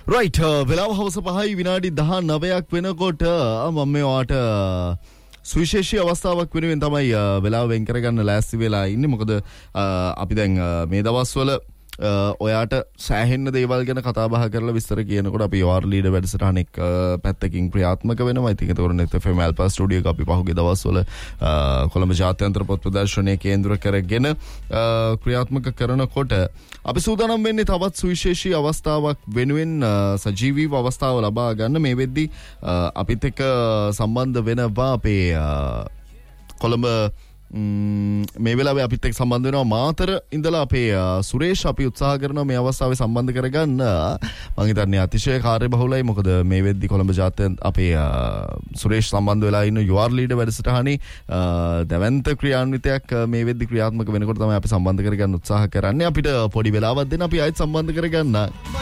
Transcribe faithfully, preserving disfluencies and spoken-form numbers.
right වෙලාව හවස පහයි විනාඩි දහනවයක් වෙනකොට මම මේ වාට සුවිශේෂී අවස්ථාවක් වෙනුවෙන් තමයි වෙලාව වෙන් කරගන්න ලෑස්ති වෙලා ඉන්නේ. මොකද අපි දැන් මේ දවස්වල ඔයාට සෑහෙන්න දේවල් ගැන කතා බහ කරලා විස්තර කියනකොට අපි යාර් ලීඩර් වැඩසටහන එක් පැත්තකින් ක්‍රියාත්මක වෙනවා. ඉතින් ඒතකොට net F M Alpha studio එක අපි පහුගිය දවස්වල කොළඹ ජාත්‍යන්තර පොත් ප්‍රදර්ශනය කේන්ද්‍ර කරගෙන ක්‍රියාත්මක කරනකොට අපි සූදානම් වෙන්නේ තවත් සුවිශේෂී අවස්ථාවක් වෙනුවෙන් සජීවීව අවස්ථාව ලබා ගන්න. මේ වෙද්දී අපිත් එක්ක සම්බන්ධ වෙනවා අපේ කොළඹ මේ වෙලාවේ අපිත් එක්ක සම්බන්ධ වෙනවා මාතර ඉඳලා අපේ සුරේෂ්. අපි උත්සාහ කරනවා මේ අවස්ථාවේ සම්බන්ධ කරගන්න. මම හිතන්නේ අතිශය කාර්යබහුලයි. මොකද මේ වෙද්දී කොළඹ ජාත්‍යන්ත අපේ සුරේෂ් සම්බන්ධ වෙලා ඉන්න යු ආර් ලීඩර් වැඩසටහනේ දැවැන්ත ක්‍රියාන්විතයක් මේ වෙද්දී ක්‍රියාත්මක වෙනකොට තමයි අපි සම්බන්ධ කරගන්න උත්සාහ කරන්නේ. අපිට පොඩි වෙලාවක් දෙන්න අපි ආයෙත් සම්බන්ධ කරගන්න.